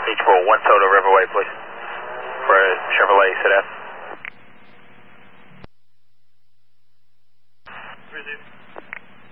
H4, 1 Soda Riverway, please. For a Chevrolet sedan.